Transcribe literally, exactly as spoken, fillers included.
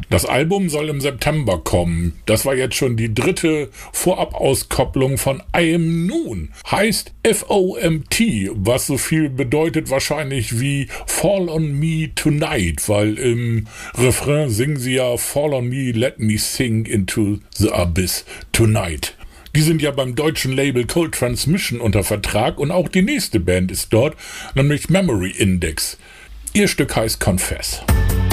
Das Album soll im September kommen. Das war jetzt schon die dritte Vorabauskopplung von I Am Noon. Heißt F O M T, was so viel bedeutet wahrscheinlich wie Fall on Me Tonight, weil im Refrain singen sie ja Fall on Me, let me sing into the abyss tonight. Die sind ja beim deutschen Label Cold Transmission unter Vertrag und auch die nächste Band ist dort, nämlich Memory Index. Ihr Stück heißt Confess.